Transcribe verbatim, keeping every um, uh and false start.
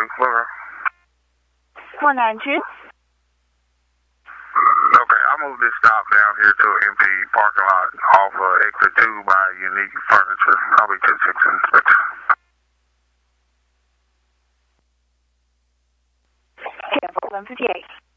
do for her? one nine two. Okay, I'll move this stop down here to an empty parking lot off uh, exit two by Unique Furniture. I'll be two six inspection. ten four one fifty-eight.